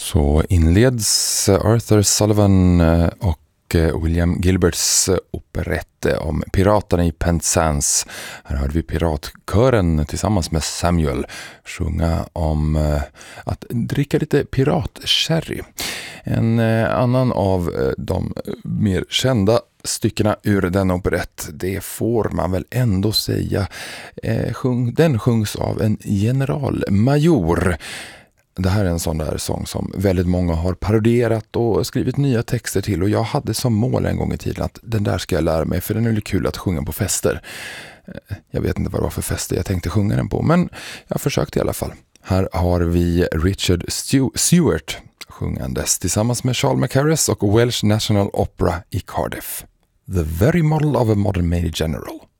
Så inleds Arthur Sullivan och William Gilberts operett om piraterna i Penzance. Här hörde vi piratkören tillsammans med Samuel sjunga om att dricka lite piratsherry. En annan av de mer kända styckena ur den operett, det får man väl ändå säga, den sjungs av en generalmajor. Det här är en sån där sång som väldigt många har parodierat och skrivit nya texter till, och jag hade som mål en gång i tiden att den där ska jag lära mig, för den är kul att sjunga på fester. Jag vet inte vad det var för fester jag tänkte sjunga den på, men jag försökte i alla fall. Här har vi Richard Stewart sjungandes tillsammans med Charles Mackerras och Welsh National Opera i Cardiff. The very model of a modern Major General.